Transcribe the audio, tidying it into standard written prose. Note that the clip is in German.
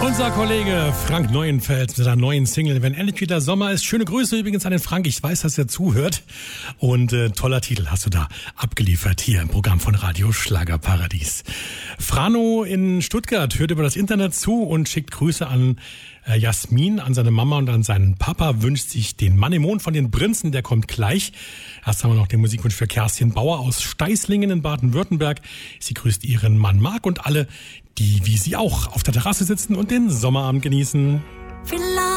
Unser Kollege Frank Neuenfeld mit seiner neuen Single Wenn endlich wieder Sommer ist. Schöne Grüße übrigens an den Frank. Ich weiß, dass er zuhört. Und toller Titel hast du da abgeliefert hier im Programm von Radio Schlagerparadies. Frano in Stuttgart hört über das Internet zu und schickt Grüße an Jasmin, an seine Mama und an seinen Papa, wünscht sich den Mann im Mond von den Prinzen, der kommt gleich. Erst haben wir noch den Musikwunsch für Kerstin Bauer aus Steißlingen in Baden-Württemberg. Sie grüßt ihren Mann Marc und alle, die wie sie auch auf der Terrasse sitzen und den Sommerabend genießen.